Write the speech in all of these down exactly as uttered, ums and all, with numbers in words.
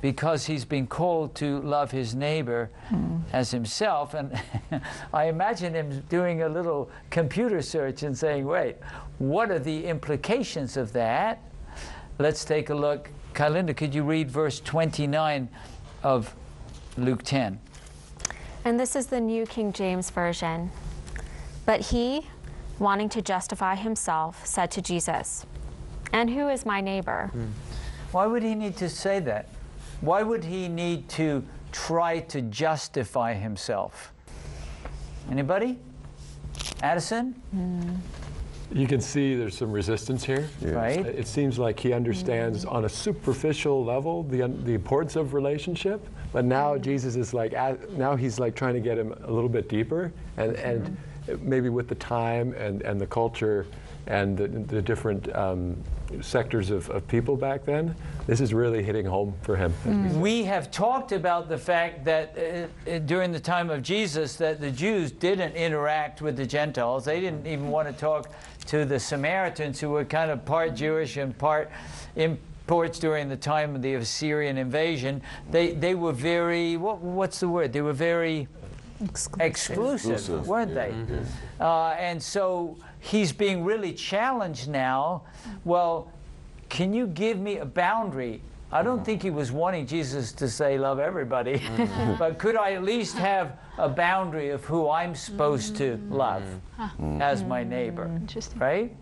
because he's been called to love his neighbor mm. as himself. And I imagine him doing a little computer search and saying, wait, what are the implications of that? Let's take a look. Kylinda, could you read verse twenty-nine of Luke ten? And this is the New King James Version. But he, wanting to justify himself, said to Jesus, "And who is my neighbor?" Mm. Why would he need to say that? Why would he need to try to justify himself? Anybody? Addison? Mm. You can see there's some resistance here. Yeah. Right. It seems like he understands mm. on a superficial level the, the importance of relationship, but now mm. Jesus is like, now he's like trying to get him a little bit deeper, and, and mm. maybe with the time and, and the culture and the, the different um, sectors of, of people back then, this is really hitting home for him. Mm. We, we have talked about the fact that uh, during the time of Jesus that the Jews didn't interact with the Gentiles. They didn't even want to talk to the Samaritans, who were kind of part Jewish and part imports during the time of the Assyrian invasion. They, they were very, what, what's the word? They were very exclusive, exclusive, exclusive. weren't they? Mm-hmm. uh, and so he's being really challenged now. Well, can you give me a boundary? I don't think he was wanting Jesus to say, love everybody, mm-hmm. but could I at least have a boundary of who I'm supposed mm-hmm. to love mm-hmm. as my neighbor, right?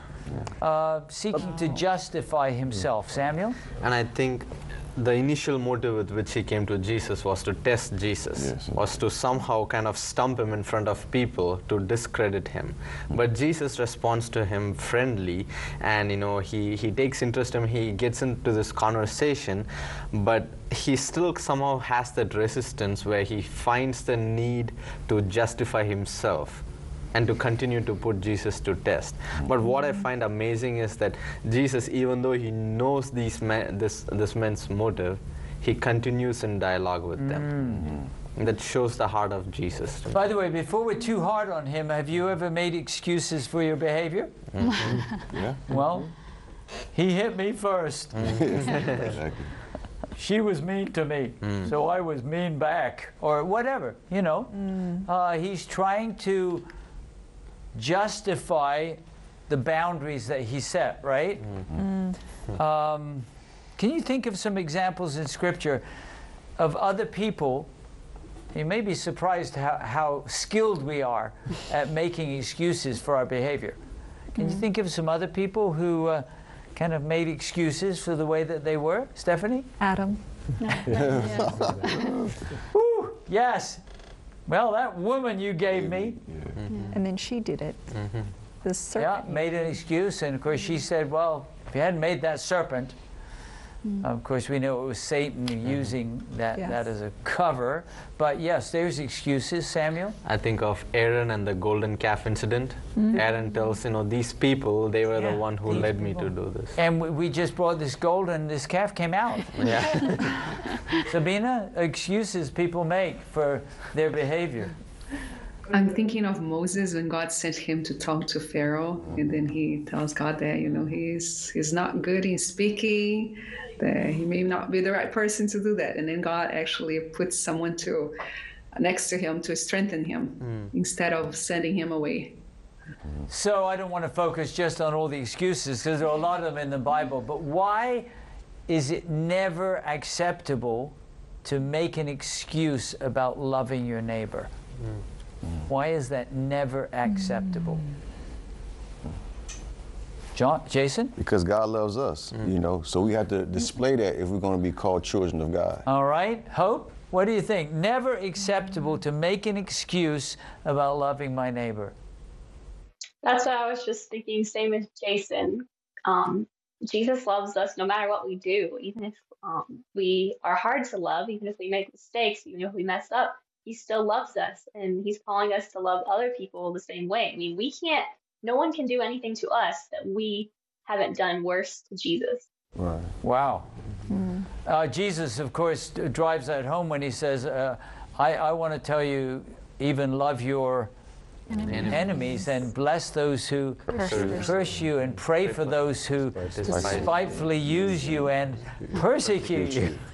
Uh, seeking to justify himself. Samuel? And I think the initial motive with which he came to Jesus was to test Jesus, yes. was to somehow kind of stump him in front of people to discredit him. But Jesus responds to him friendly, and you know he, he takes interest in him, he gets into this conversation, but he still somehow has that resistance where he finds the need to justify himself and to continue to put Jesus to test. But what I find amazing is that Jesus, even though he knows these men, this, this man's motive, he continues in dialogue with them. Mm-hmm. That shows the heart of Jesus. By the way, before we're too hard on him, have you ever made excuses for your behavior? Mm-hmm. Yeah. Well, he hit me first. Exactly. She was mean to me, mm. so I was mean back, or whatever, you know. Mm. Uh, he's trying to justify the boundaries that he set, right? Mm-hmm. um, can you think of some examples in Scripture of other people? You may be surprised how, how skilled we are at making excuses for our behavior. Can mm-hmm. you think of some other people who uh, kind of made excuses for the way that they were? Stephanie? Adam. Woo, yes. Well, that woman you gave me. Yeah. Mm-hmm. And then she did it. Mm-hmm. The serpent. Yeah, made an excuse, and of course she said, well, if you hadn't made that serpent, mm-hmm. of course we know it was Satan mm-hmm. using that, yes. that as a cover. But yes, there's excuses. Samuel? I think of Aaron and the golden calf incident. Mm-hmm. Aaron tells, you know, these people, they were yeah, the one who led people. me to do this. And we, we just brought this gold and this calf came out. Yeah. Sabina, excuses people make for their behavior. I'm thinking of Moses when God sent him to talk to Pharaoh, and then he tells God that, you know, he's he's not good in speaking, that he may not be the right person to do that. And then God actually puts someone to next to him to strengthen him mm. instead of sending him away. So I don't want to focus just on all the excuses, because there are a lot of them in the Bible, but why is it never acceptable to make an excuse about loving your neighbor? Mm. Why is that never acceptable? John, Jason? Because God loves us, mm. you know, so we have to display that if we're going to be called children of God. All right. Hope, what do you think? Never acceptable to make an excuse about loving my neighbor. That's what I was just thinking, same as Jason. Um, Jesus loves us no matter what we do, even if um, we are hard to love, even if we make mistakes, even if we mess up. He still loves us, and he's calling us to love other people the same way. I mean, we can't, no one can do anything to us that we haven't done worse to Jesus. Right. Wow. Mm. Uh, Jesus, of course, drives that home when he says, uh, I, I want to tell you, even love your enemies, enemies and bless those who curse, curse you, and pray for those who despitefully use you and persecute you.